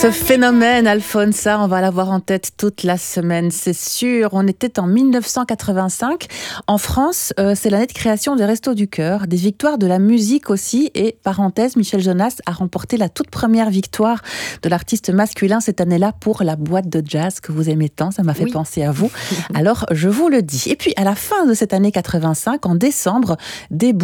Ce phénomène, Alfonsa, on va l'avoir en tête toute la semaine, c'est sûr. On était en 1985. En France, c'est l'année de création des Restos du Cœur, des victoires de la musique aussi. Et parenthèse, Michel Jonas a remporté la toute première victoire de l'artiste masculin cette année-là pour la boîte de jazz que vous aimez tant. Ça m'a fait penser à vous. Alors, je vous le dis. Et puis, à la fin de cette année 85, en décembre, des